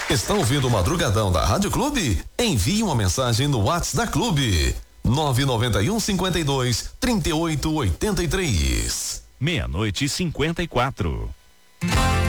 Está ouvindo o Madrugadão da Rádio Clube? Envie uma mensagem no WhatsApp da Clube. 99152-3883. 00:54.